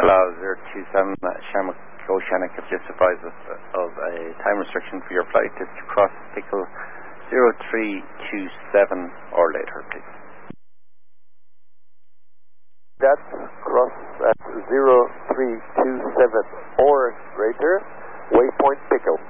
Palau 027 Shamrock Oceanic have just advised us of a time restriction for your flight. It's to cross Pickle 0327 or later, please. That's cross at 0327 or greater, waypoint Pickle.